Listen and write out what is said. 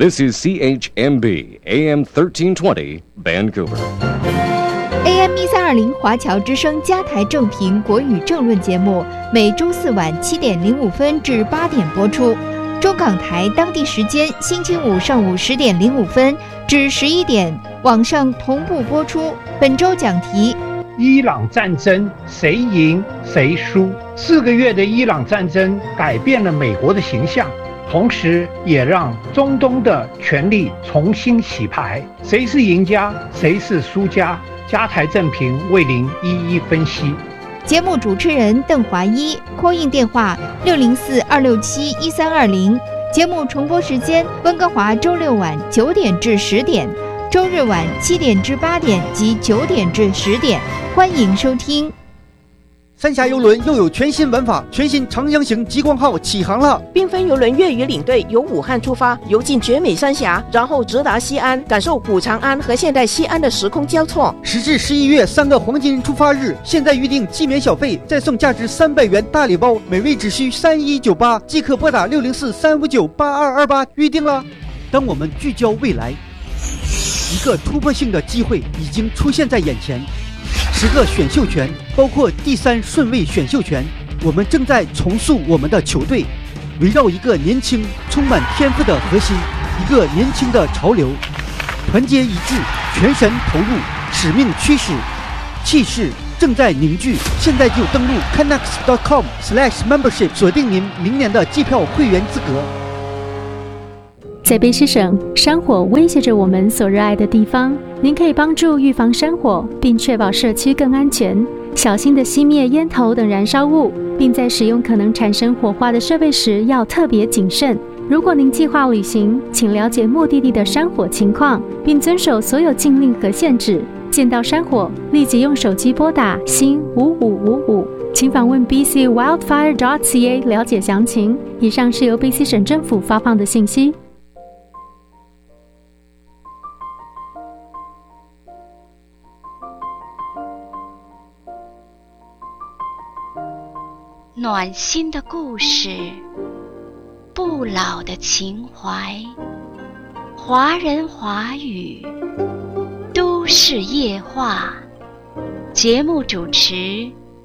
This is CHMB AM 1320 Vancouver. AM 1320华侨之声加台正频国语政论节目，每周四晚7点05分至8点播出。中港台当地时间星期五上午10点05分至11点，网上同步播出。本周讲题： 伊朗战争谁赢谁输？4个月的伊朗战争改变了美国的形象，同时也让中东的权力重新洗牌。谁是赢家，谁是输家？加台正频为您一一分析。 节目主持人邓华一，call in电话604-267-1320。节目重播时间：温哥华周六晚9点至10点，周日晚7点至8点及9点至10点。欢迎收听。 三峡邮轮又有全新玩法，全新长江型极光号起航了。 缤纷邮轮粤语领队由武汉出发，游进绝美三峡，然后直达西安，感受古长安和现代西安的时空交错。 10至11月3个黄金出发日，现在预定既免小费，再送价值300元大礼包，每位只需3198，即可拨打604-359-8228预定了。当我们聚焦未来，一个突破性的机会已经出现在眼前。10个选秀权，包括第3顺位选秀权。我们正在重塑我们的球队，围绕一个年轻、充满天赋的核心，一个年轻的潮流，团结一致，全神投入，使命驱使，气势正在凝聚。现在就登录 canucks.com/membership， 锁定您明年的机票会员资格。 在卑诗省，山火威胁着我们所热爱的地方。您可以帮助预防山火，并确保社区更安全，小心地熄灭烟头等燃烧物，并在使用可能产生火花的设备时要特别谨慎。如果您计划旅行，请了解目的地的山火情况，并遵守所有禁令和限制。见到山火，立即用手机拨打5555，请访问 bcwildfire.ca 了解详情。以上是由卑诗省政府发放的信息。 暖心的故事，不老的情怀，华人华语，都市夜话。节目主持